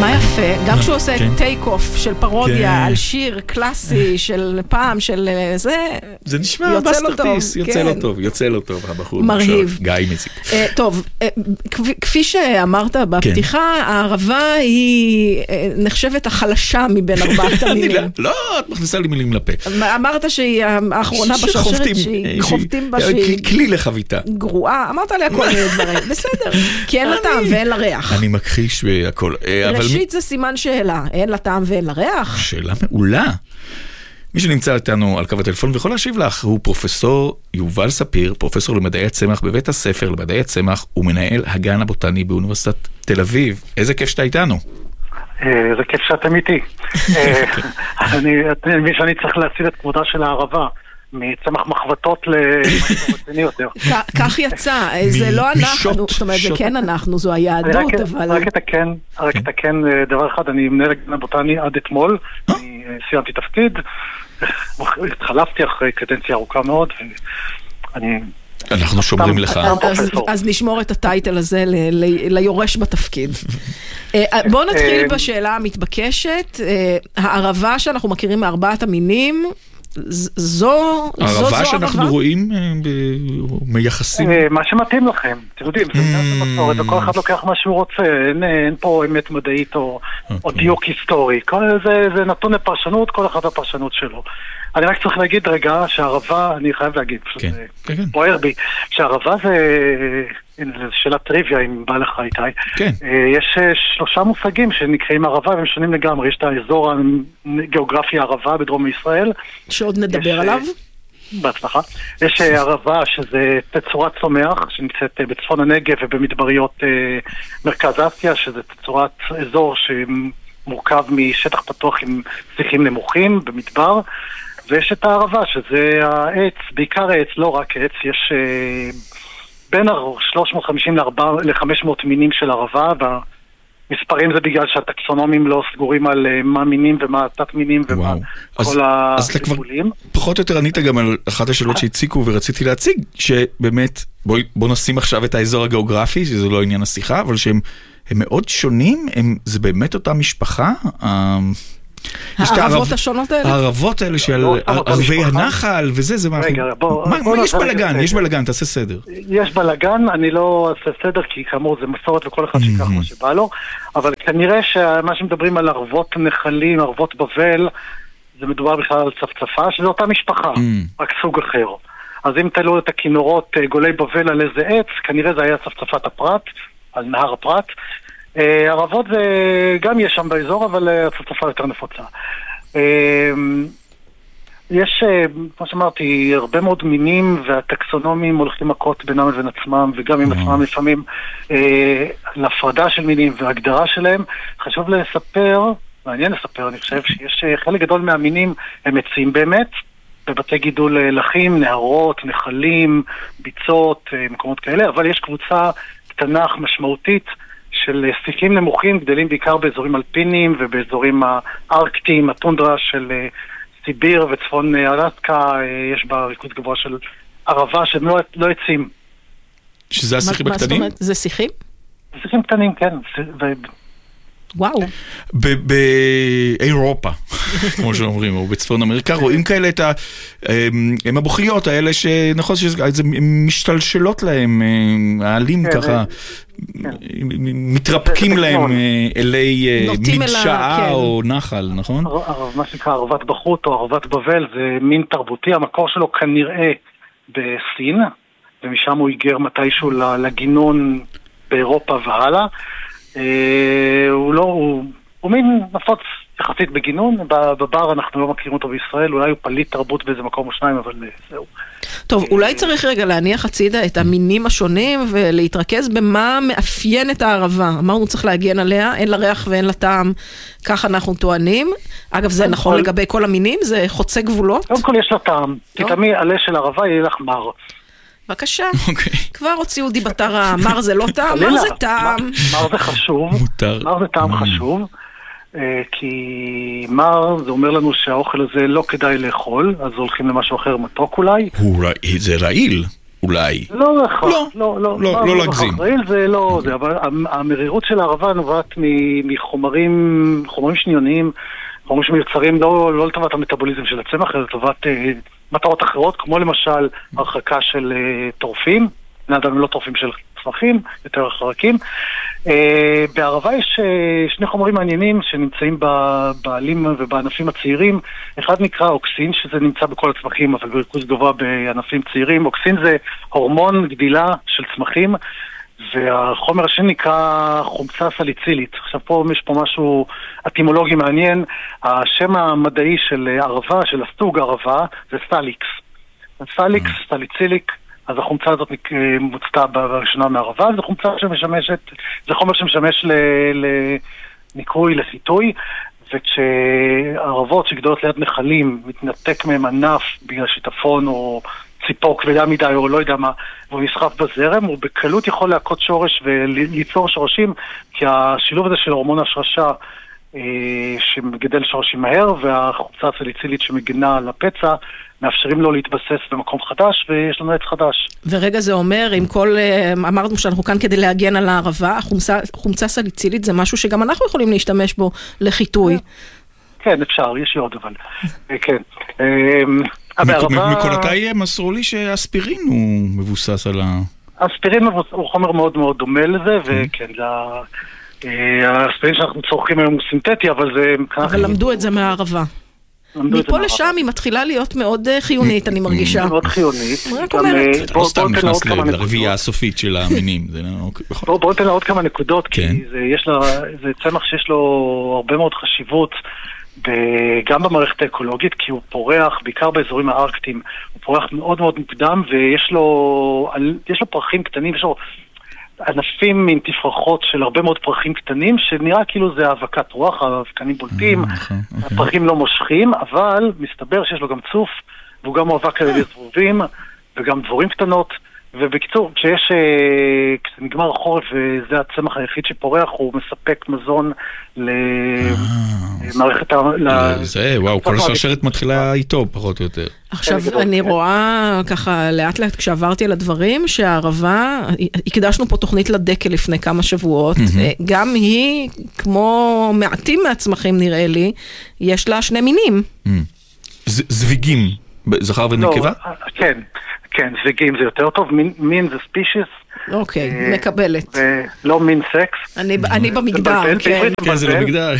מה יפה, גם כשהוא עושה טייק אוף של פרודיה על שיר קלאסי של פעם, של זה נשמע בסטרפיס, יוצא לו טוב, הבחור מרהיב. גיא מזיק. טוב, כפי שאמרת בפתיחה, הערבה היא נחשבת החלשה מבין ארבעת המילים. לא, את מכניסה לי מילים לפה. אמרת שהיא האחרונה בשרשרת, שהיא חובטים בה, שהיא כלי לחביתה. גרועה, אמרת עליה כל מיני דברים. בסדר, כי אין לה טעם ואין לה ריח. אני מכחיש והכל. ראשית זה סימן שאלה, אין לה טעם ואין לה ריח. שאלה מעולה. מי שנמצא איתנו על קו הטלפון ויכול להשיב לך הוא פרופסור יובל ספיר, פרופסור למדעי הצמח בבית הספר למדעי הצמח ומנהל הגן הבוטני באוניברסיטת תל אביב. איזה כיף שאתה איתנו. זה כיף שאתם איתי. אני מבין שאני צריך להציל את כבודה של הערבה. מצמח מחבטות למשהו רציני יותר. כך יצא, זה לא אנחנו, זאת אומרת, זה כן אנחנו, זו היהדות, אבל... רק אתקן דבר אחד, אני מנהל הגן הבוטני עד אתמול, אני סיימתי תפקיד, התחלפתי אחרי קדנציה ארוכה מאוד, ואני... אנחנו שומרים לך. אז נשמור את הטייטל הזה ליורש בתפקיד. בואו נתחיל בשאלה המתבקשת. הערבה שאנחנו מכירים מארבעת המינים, זו הערבה שאנחנו רואים מייחסים. מה שמתאים לכם. אתם יודעים, זה מסורת, וכל אחד לוקח מה שהוא רוצה. אין פה אמת מדעית או דיוק היסטורי. זה נתון לפרשנות, כל אחד הפרשנות שלו. אני רק צריך להגיד רגע שהערבה, אני חייב להגיד, פשוט בוער בי, שהערבה זה שאלה טריוויה אם בא לך איתי. יש 3 מושגים שנקראים ערבה והם שונים לגמרי. יש את האזור הגיאוגרפי הערבה בדרום ישראל. שעוד נדבר עליו. בהצלחה. יש ערבה שזה תצורת צומח שנמצאת בצפון הנגב ובמדבריות מרכז אסיה, שזה תצורת אזור שמורכב משטח פתוח עם שיחים נמוכים במדבר. ויש את הערבה, שזה העץ, בעיקר העץ, לא רק העץ, יש בין 350 ל-500 מינים של ערבה, והמספרים זה בגלל שהטקסונומים לא סגורים על מה מינים ומה תת מינים ומה כל הגבולים. אז אתה כבר פחות או יותר ענית גם על אחת השאלות שהציקו ורציתי להציג, שבאמת, בוא נשים עכשיו את האזור הגיאוגרפי, שזה לא עניין השיחה, אבל שהם מאוד שונים, זה באמת אותה משפחה, הערבות השונות האלה? הערבות האלה של ערבי הנחל וזה, זה מה... רגע, יש בלגן, יש בלגן, תעשה סדר. יש בלגן, אני לא אעשה סדר, כי כאמור זה מסורת וכל אחד שיקח מה שבא לו, אבל כנראה שמה שמדברים על ערבות נחלים, ערבות בבל, זה מדובר בכלל על צפצפה, שזה אותה משפחה, רק סוג אחר. אז אם תלו את הכינורות גולי בבל על איזה עץ, כנראה זה היה צפצפת הפרת, על נהר הפרת, ערבות זה גם יש שם באזור, אבל הצפצפה יותר נפוצה. יש, כמו שאמרתי, הרבה מאוד מינים והטקסונומים הולכים מכות בינם לבין עצמם, וגם עם עצמם לפעמים להפרדה של מינים והגדרה שלהם. חשוב לספר, מעניין לספר, אני חושב שיש חלק גדול מהמינים הם עצים באמת, בבתי גידול לחים, נהרות, נחלים, ביצות, מקומות כאלה, אבל יש קבוצה קטנה משמעותית של שיחים נמוכים, גדלים בעיקר באזורים אלפינים ובאזורים הארקטיים, הטונדרה של סיביר וצפון אלסקה, יש בה ריכוז גבוה של ערבה שהם לא עצים. שזה השיחים הקטנים? מה זאת אומרת? זה שיחים? שיחים קטנים, כן. וואו. באירופה, כמו שאומרים, או בצפון אמריקה, רואים כאלה את הם הבוכליות האלה שנכון שזה משתלשלות להם, העלים ככה, מתרפקים להם אלי מדשאה או נחל, נכון? מה שנקרא ערבת בחוט או ערבת בבל זה מין תרבותי, המקור שלו כנראה בסין, ומשם הוא היגר מתישהו לגינון באירופה והלאה. הוא מין נפוץ יחסית בגינון, בבר אנחנו לא מכירים אותו בישראל, אולי הוא פליט תרבות באיזה מקום או שניים, אבל זהו. טוב, אולי צריך רגע להניח הצידה את המינים השונים ולהתרכז במה מאפיין את הערבה. אמרנו צריך להגן עליה, אין לה ריח ואין לה טעם, כך אנחנו טוענים. אגב, זה נכון לגבי כל המינים, זה חוצה גבולות. קודם כל יש לה טעם, תתאמי עלה של ערבה יהיה לך מר. בבקשה, כבר הוציאו דיבתה רע, מר זה לא טעם, מר זה טעם. מר זה חשוב, מר זה טעם חשוב, כי מר זה אומר לנו שהאוכל הזה לא כדאי לאכול, אז הולכים למשהו אחר מתוק אולי. זה רעיל. אולי. לא הכרח, לא להגזים. זה לא זה, אבל המרירות של הערבה נובעת מחומרים שניוניים, חומרים שמיוצרים לא לטובת המטאבוליזם של הצמח, אלא לטובת מטרות אחרות, כמו למשל הרחקה של טורפים, נעדם לא טורפים של צמחים, יותר חרקים. בערבה יש שני חומרים מעניינים שנמצאים בעלים ובענפים הצעירים. אחד נקרא אוקסין, שזה נמצא בכל הצמחים, אבל בריכוז גבוה בענפים צעירים. אוקסין זה הורמון גדילה של צמחים, והחומר השני נקרא חומצה סליצילית. עכשיו פה יש פה משהו אטימולוגי מעניין. השם המדעי של ערבה, של הסוג ערבה, זה סטליקס. סטליקס, סליציליק. אז החומצה הזאת מוצתה בראשונה מערבה, זו חומצה שמשמשת, זה חומר שמשמש לניקוי, לחיטוי, וכשערבות שגדולות ליד נחלים מתנתק מהם ענף בגלל שיטפון או ציפור כבדה מדי או לא יודע מה, והוא נסחף בזרם, הוא בקלות יכול להכות שורש וליצור שורשים, כי השילוב הזה של הורמון השרשה שמגדל שורשים מהר, והחומצה הסליצילית שמגנה על הפצע, מאפשרים לו להתבסס במקום חדש, ויש לנו עץ חדש. ורגע זה אומר, עם כל, אמרנו שאנחנו כאן כדי להגן על הערבה, החומצה סליצילית זה משהו שגם אנחנו יכולים להשתמש בו לחיטוי. כן, אפשר, יש עוד אבל. כן. מקולותיי מסרו לי שהאספירין הוא מבוסס על האספירין הוא חומר מאוד מאוד דומה לזה, וכן, האספירין שאנחנו צורכים היום הוא סינתטי, אבל זה... אבל למדו את זה מהערבה. מפה לשם היא מתחילה להיות מאוד חיונית, אני מרגישה. מאוד חיונית. זה לא סתם נכנס לרביעה הסופית של המינים. בואו ניתן לה עוד כמה נקודות, כי זה צמח שיש לו הרבה מאוד חשיבות, גם במערכת האקולוגית, כי הוא פורח, בעיקר באזורים הארקטיים, הוא פורח מאוד מאוד מוקדם, ויש לו פרחים קטנים, יש לו ענפים עם תפרחות של הרבה מאוד פרחים קטנים, שנראה כאילו זה האבקת רוח, האבקנים בולטים, הפרחים לא מושכים, אבל מסתבר שיש לו גם צוף, והוא גם מאבק על ידי זבובים, וגם דבורים קטנות, ובקיצור, כשנגמר החורף וזה הצמח היחיד שפורח, הוא מספק מזון למערכת... זה, וואו, כל השרשרת מתחילה איתו, פחות או יותר. עכשיו, אני רואה ככה לאט לאט כשעברתי על הדברים, שהערבה, הקדשנו פה תוכנית לדקל לפני כמה שבועות, גם היא, כמו מעטים מהצמחים נראה לי, יש לה שני מינים. זוויגים, זכר ונקבה? כן. כן, זוויגים זה יותר טוב, מין זה ספישיס. אוקיי, מקבלת. לא מין סקס. אני במגדר, כן. כן, זה לא מגדר.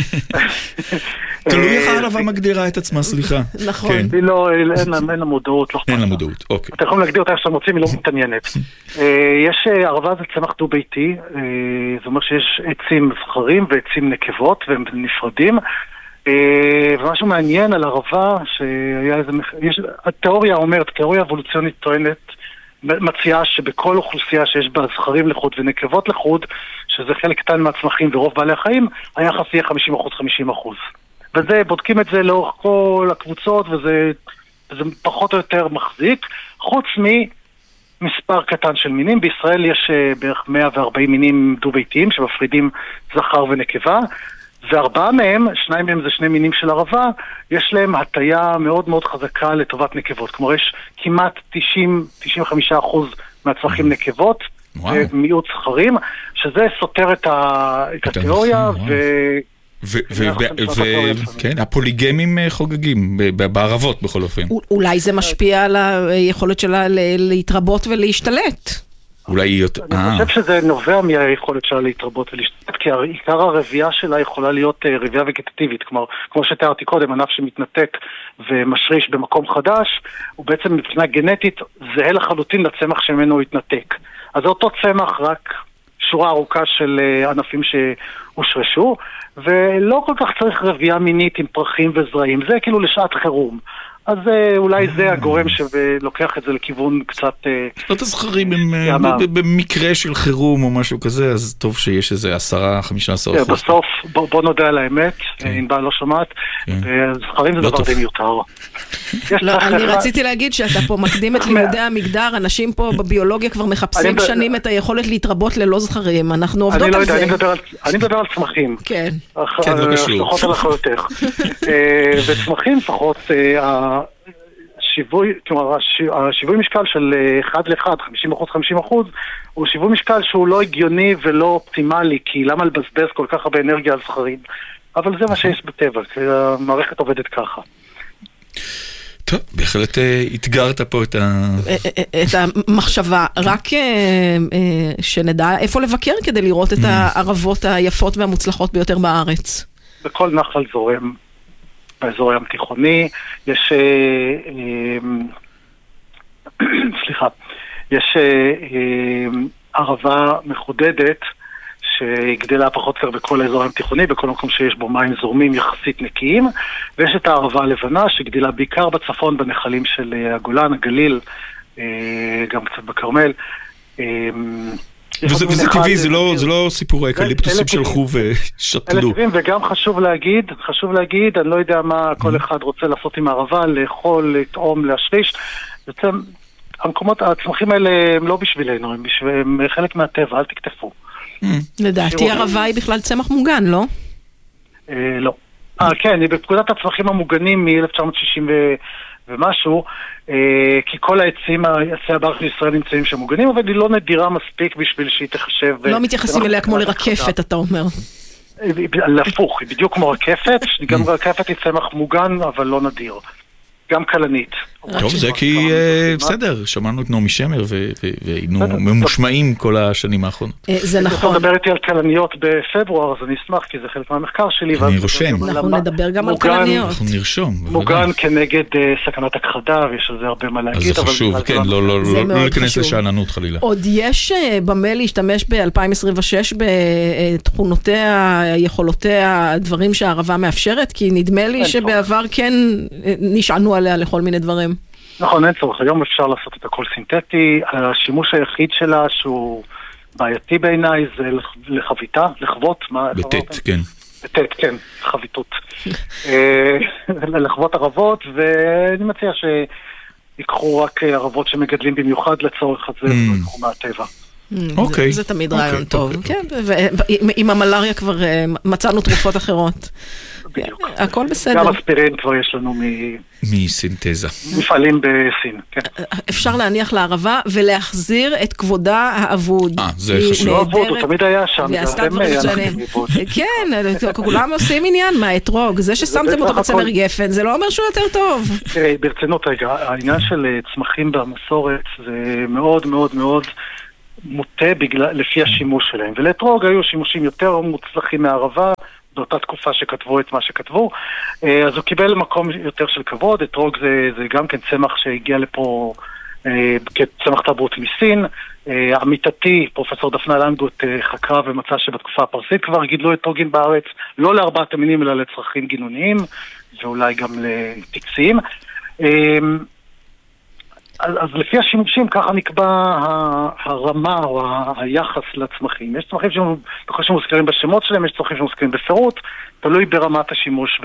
תלוי איך הערבה מגדירה את עצמה, סליחה. נכון. אין לה מודעות. אין לה מודעות, אוקיי. אתם יכולים להגדיר אותה איך שאתם רוצים, היא לא מתעניינת. יש ערבה זה צמח דו-ביתי, זאת אומרת שיש עצים זכרים ועצים נקבות, והם נפרדים. ומשהו מעניין על ערבה, שהיה איזה... התיאוריה אומרת, תיאוריה אבולוציונית טוענת, מציעה שבכל אוכלוסייה שיש בה זכרים לחוד ונקבות לחוד, שזה חלק קטן מהצמחים ורוב בעלי החיים, היחס יהיה 50%, 50%. וזה, בודקים את זה לאורך כל הקבוצות, וזה פחות או יותר מחזיק, חוץ ממספר קטן של מינים. בישראל יש בערך 140 מינים דו-ביתיים שמפרידים זכר ונקבה, וארבעה מהם, שניים מהם זה שני מינים של ערבה, יש להם הטיה מאוד מאוד חזקה לטובת נקבות. כלומר, יש כמעט 90-95% מהצמחים נקבות, ומיעוט זכרים, שזה סותר את התיאוריה, כן, הפוליגמים חוגגים, בערבות בכל אופן. אולי זה משפיע על היכולת שלה להתרבות ולהשתלט. אני חושב שזה נובע מהיכולת שלה להתרבות ולהשתתף, כי עיקר הרבייה שלה יכולה להיות רבייה וגטטיבית, כמו שתיארתי קודם, ענף שמתנתק ומשריש במקום חדש, הוא בעצם מבחינה גנטית זהה לחלוטין לצמח שממנו הוא התנתק. אז זה אותו צמח, רק שורה ארוכה של ענפים שהושרשו, ולא כל כך צריך רבייה מינית עם פרחים וזרעים, זה כאילו לשעת חירום. אז אולי זה הגורם שלוקח את זה לכיוון קצת... לא תזכרים במקרה של חירום או משהו כזה, אז טוב שיש איזה 10-15%. בסוף, בוא נודע על האמת, אם בא לא שומעת, זכרים זה דבר די מיותר. אני רציתי להגיד שאתה פה מקדים את לימודי המגדר, אנשים פה בביולוגיה כבר מחפשים שנים את היכולת להתרבות ללא זכרים, אנחנו עובדות על זה. אני מדבר על צמחים. כן. לפחות על אחריותך. וצמחים לפחות, השיווי, כלומר, השיווי משקל של 1 ל-1, 50%, הוא שיווי משקל שהוא לא הגיוני ולא אופטימלי, כי למה לבזבז כל כך הרבה אנרגיה על זכרים? אבל זה מה שיש בטבע, כי המערכת עובדת ככה. טוב, בהחלט התגרת פה את המחשבה. רק שנדע איפה לבקר כדי לראות את הערבות היפות והמוצלחות ביותר בארץ. בכל נחל זורם, באזור הים תיכוני, יש יש ערבה מחודדת שגדלה פחות או יותר בכל האזור הים תיכוני, בכל מקום שיש בו מים זורמים יחסית נקיים, ויש את הערבה הלבנה שגדלה בעיקר בצפון בנחלים של הגולן, הגליל, גם קצת בכרמל. וזה טבעי, זה לא סיפור האקליפטוסים שלחו ושתלו. וגם חשוב להגיד, אני לא יודע מה כל אחד רוצה לעשות עם הערבה, לאכול, לטעום, להשריש. המקומות, הצמחים האלה הם לא בשבילנו, הם חלק מהטבע, אל תקטפו. לדעתי ערבה היא בכלל צמח מוגן, לא? לא. כן, היא בפקודת הצמחים המוגנים מ-1960 ומשהו, כי כל עצי הבר של ישראל נמצאים שם מוגנים, אבל היא לא נדירה מספיק בשביל שהיא תחשב... לא מתייחסים אליה כמו לרקפת, אתה אומר. להפוך, היא בדיוק כמו רקפת, גם רקפת היא צמח מוגן, אבל לא נדיר. גם כלנית. טוב, זה כי בסדר, שמענו את נעמי שמר והיינו ממושמעים כל השנים האחרונות. זה נכון. אתה מדבר איתי על כלניות בפברואר, אז אני אשמח, כי זה חלק מהמחקר שלי. אני רושם. אנחנו נדבר גם על כלניות. אנחנו נרשום. מוגן כנגד סכנת הכחדה, ויש על זה הרבה מה להגיד. אז זה חשוב, כן, לא להיכנס לשעננות חלילה. עוד יש במה להשתמש ב-2026 בתכונותיה, יכולותיה, דברים שהערבה מאפשרת? כי נדמה לי שבעבר כן נשענו עליה לכל מיני דברים. נכון, אין צורך. היום אפשר לעשות את הכל סינתטי. השימוש היחיד שלה שהוא בעייתי בעיניי זה לחביתה, לחוות. בטט, כן. בטט, כן, חביתות. לחוות ערבות, ואני מציע שיקחו רק ערבות שמגדלים במיוחד לצורך הזה בתחום מהטבע. אוקיי. זה תמיד רעיון טוב. כן, ועם המלריה כבר מצאנו תרופות אחרות. בדיוק. הכל בסדר. גם אספירין כבר יש לנו מסינתזה. מפעלים בסין, כן. אפשר להניח לערבה ולהחזיר את כבודה האבוד. זה חשוב. הוא תמיד היה שם. ועשתה דברים מצוינים. כן, כולם עושים עניין מהאתרוג. זה ששמתם אותו בצמר גפן, זה לא אומר שהוא יותר טוב. תראי, ברצינות רגע, העניין של צמחים במסורת זה מאוד מאוד מאוד מוטה לפי השימוש שלהם. ולאתרוג היו שימושים יותר מוצלחים מהערבה, באותה תקופה שכתבו את מה שכתבו, אז הוא קיבל מקום יותר של כבוד. אתרוג זה גם כן צמח שהגיע לפה כצמח תרבות מסין. עמיתתי, פרופסור דפנה לנגוט, חקרה ומצא שבתקופה הפרסית כבר גידלו אתרוגים בארץ, לא לארבעת המינים אלא לצרכים גינוניים, ואולי גם לטקסיים. אז לפי השימושים ככה נקבע הרמה או היחס לצמחים. יש צמחים שמוזכרים בשמות שלהם, יש צמחים שמוזכרים בפירוט, תלוי ברמת השימוש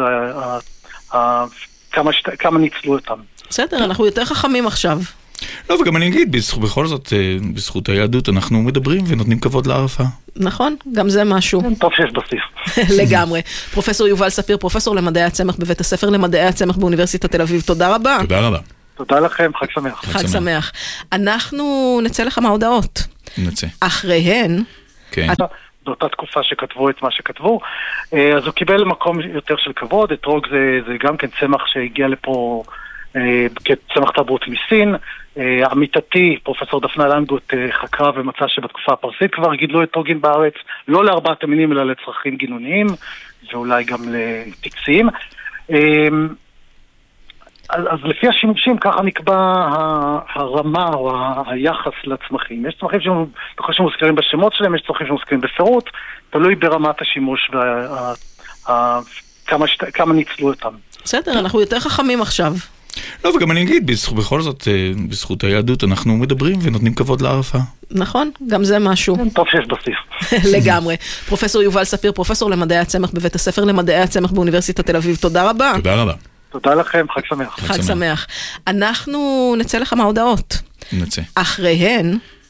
וכמה ניצלו אותם. בסדר, אנחנו יותר חכמים עכשיו. לא, וגם אני אגיד, בכל זאת, בזכות היהדות, אנחנו מדברים ונותנים כבוד לערבה. נכון, גם זה משהו. טוב שיש בסיס. לגמרי. פרופסור יובל ספיר, פרופסור למדעי הצמח בבית הספר למדעי הצמח באוניברסיטת תל אביב. תודה רבה. תודה רבה. תודה לכם, חג שמח. חג שמח. אנחנו נצא לכמה הודעות. נצא. אחריהן. כן. באותה תקופה שכתבו את מה שכתבו, אז הוא קיבל מקום יותר של כבוד. אתרוג זה גם כן צמח שהגיע לפה כצמח תרבות מסין. עמיתתי, פרופסור דפנה לנגוט, חקרה ומצא שבתקופה הפרסית כבר גידלו אתרוגים בארץ, לא לארבעת המינים אלא לצרכים גינוניים, ואולי גם לטקסיים. אז לפי השימושים ככה נקבע הרמה או היחס לצמחים. יש צמחים שמוזכרים בשמות שלהם, יש צמחים שמוזכרים בפירוט, תלוי ברמת השימוש וכמה ניצלו אותם. בסדר, אנחנו יותר חכמים עכשיו. לא, וגם אני אגיד, בכל זאת, בזכות היהדות, אנחנו מדברים ונותנים כבוד לערבה. נכון, גם זה משהו. טוב שיש בסיס. לגמרי. פרופסור יובל ספיר, פרופסור למדעי הצמח בבית הספר למדעי הצמח באוניברסיטת תל אביב. תודה רבה. תודה רבה. תודה לכם, חג שמח. חג שמח. אנחנו נצא לכמה הודעות. נצא. אחריהן.